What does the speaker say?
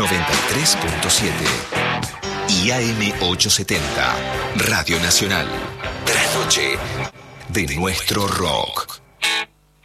93.7 y AM 870, Radio Nacional. Trasnoche de nuestro rock.